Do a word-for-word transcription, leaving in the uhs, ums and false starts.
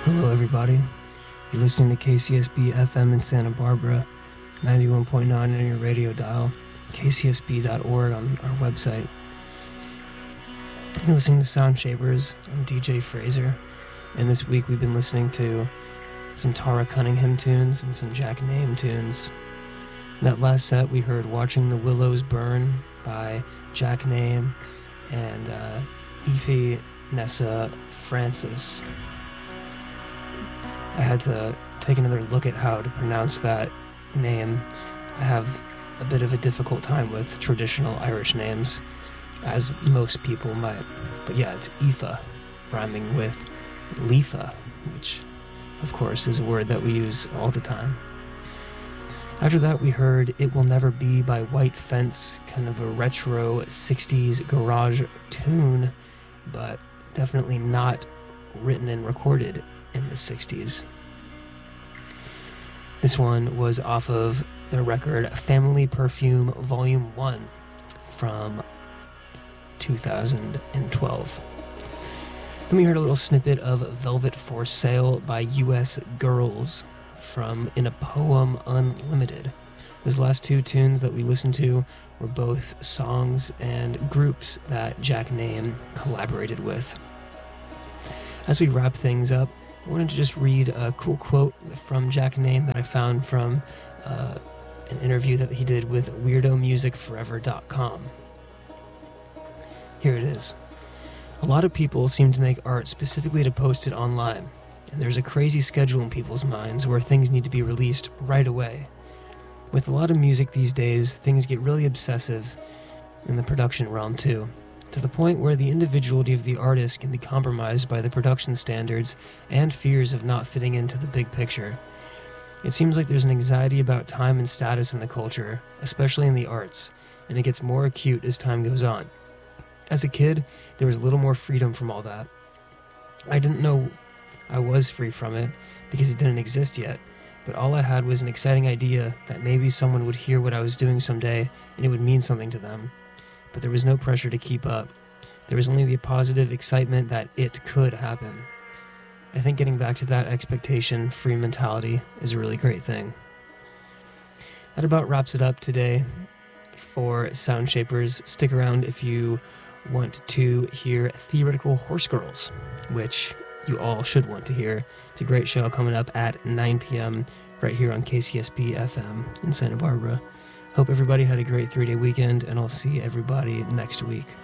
Hello everybody, you're listening to K C S B F M in Santa Barbara, ninety-one point nine on your radio dial, K C S B dot org on our website. You're listening to Sound Shapers. I'm D J Fraser, and this week we've been listening to some Tara Cunningham tunes and some Jack Name tunes. In that last set we heard Watching the Willows Burn by Jack Name and uh, Ife Nessa Francis. I had to take another look at how to pronounce that name. I have a bit of a difficult time with traditional Irish names, as most people might. But yeah, it's Aoife, rhyming with Leafa, which, of course, is a word that we use all the time. After that, we heard It Will Never Be by White Fence, kind of a retro sixties garage tune, but definitely not written and recorded in the sixties. This one was off of their record Family Perfume Volume one from two thousand twelve. Then we heard a little snippet of Velvet for Sale by U S Girls from In a Poem Unlimited. Those last two tunes that we listened to were both songs and groups that Jack Name collaborated with. As we wrap things up, I wanted to just read a cool quote from Jack Name that I found from uh, an interview that he did with weirdo music forever dot com. Here it is. A lot of people seem to make art specifically to post it online, and there's a crazy schedule in people's minds where things need to be released right away. With a lot of music these days, things get really obsessive in the production realm too, to the point where the individuality of the artist can be compromised by the production standards and fears of not fitting into the big picture. It seems like there's an anxiety about time and status in the culture, especially in the arts, and it gets more acute as time goes on. As a kid, there was a little more freedom from all that. I didn't know I was free from it because it didn't exist yet, but all I had was an exciting idea that maybe someone would hear what I was doing someday and it would mean something to them. But there was no pressure to keep up. There was only the positive excitement that it could happen. I think getting back to that expectation-free mentality is a really great thing. That about wraps it up today for Sound Shapers. Stick around if you want to hear Theoretical Horse Girls, which you all should want to hear. It's a great show coming up at nine p.m. right here on K C S B F M in Santa Barbara. Hope everybody had a great three-day weekend, and I'll see everybody next week.